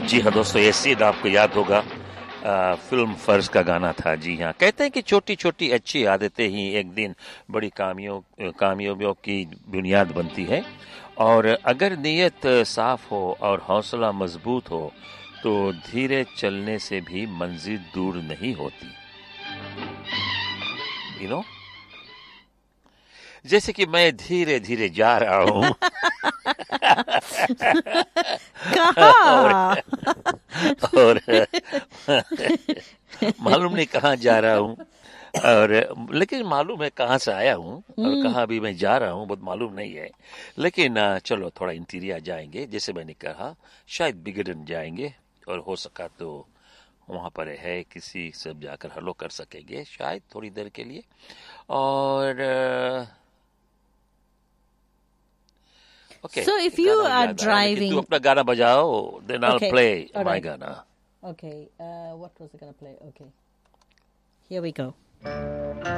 जी हाँ दोस्तों, ये सीन आपको याद होगा, फिल्म फर्ज का गाना था। जी हाँ, कहते हैं कि छोटी छोटी अच्छी आदतें ही एक दिन बड़ी कामयाबियों की बुनियाद बनती है। और अगर नीयत साफ हो और हौसला मजबूत हो तो धीरे चलने से भी मंजिल दूर नहीं होती। यू नो, जैसे कि मैं धीरे धीरे जा रहा हूँ और कहाँ? और मालूम नहीं कहाँ जा रहा हूँ, और लेकिन मालूम है कहाँ से आया हूँ और हम्म। कहाँ अभी मैं जा रहा हूँ, बहुत मालूम नहीं है। लेकिन चलो थोड़ा इंटीरियर जाएंगे, जैसे मैंने कहा, शायद बिगड़न जाएंगे, और हो सका तो वहां पर है किसी से जाकर हेलो कर सकेंगे शायद थोड़ी देर के लिए। और ओके, So if you गाना are याद आया, लेकिन तू driving, अपना गाना बजाओ, then I okay, play all my right, गाना। okay. What was I gonna play? Okay, here we go.